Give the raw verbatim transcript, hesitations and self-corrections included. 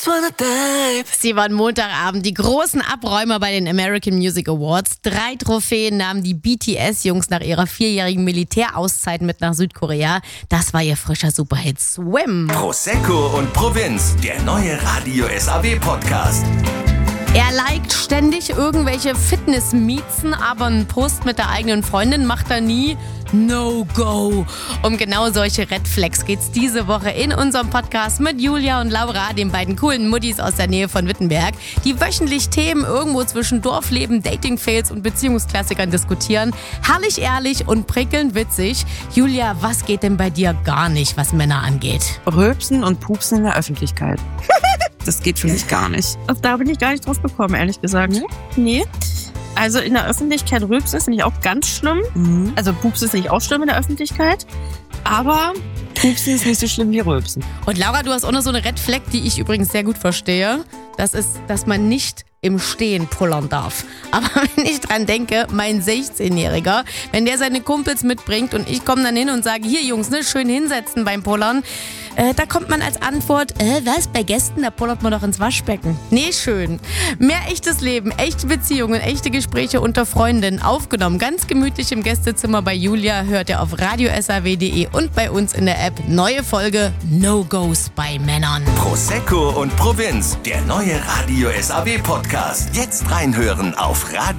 just wanna dive. Sie waren Montagabend die großen Abräumer bei den American Music Awards. Drei Trophäen nahmen die B T S-Jungs nach ihrer vierjährigen Militärauszeit mit nach Südkorea. Das war ihr frischer Superhit Swim. Prosecco und Provinz, der neue Radio S A W-Podcast. Er liked ständig irgendwelche Fitness-Miezen, aber einen Post mit der eigenen Freundin macht er nie. No go. Um genau solche Red Flags geht's diese Woche in unserem Podcast mit Julia und Laura, den beiden coolen Muttis aus der Nähe von Wittenberg, die wöchentlich Themen irgendwo zwischen Dorfleben, Dating-Fails und Beziehungsklassikern diskutieren. Herrlich ehrlich und prickelnd witzig. Julia, was geht denn bei dir gar nicht, was Männer angeht? Rülpsen und Pupsen in der Öffentlichkeit. Das geht für mich gar nicht. Da bin ich gar nicht drauf gekommen, ehrlich gesagt. Nee. Also in der Öffentlichkeit rülpsen finde ich auch ganz schlimm. Mhm. Also Pupsen ist nicht auch schlimm in der Öffentlichkeit. Aber Pupsen ist nicht so schlimm wie Rülpsen. Und Laura, du hast auch noch so eine Red Flag, die ich übrigens sehr gut verstehe. Das ist, dass man nicht im Stehen pullern darf. Aber wenn ich dran denke, mein sechzehnjähriger, wenn der seine Kumpels mitbringt und ich komme dann hin und sage, hier Jungs, ne, schön hinsetzen beim Pullern, äh, da kommt man als Antwort, äh, was, bei Gästen, da pullert man doch ins Waschbecken. Nee, schön. Mehr echtes Leben, echte Beziehungen, echte Gespräche unter Freundinnen aufgenommen. Ganz gemütlich im Gästezimmer bei Julia, hört ihr auf radio s a w punkt d e und bei uns in der App. Neue Folge No-Gos bei Männern. Prosecco und Provinz, der neue Radio S A W-Podcast. Jetzt reinhören auf Radio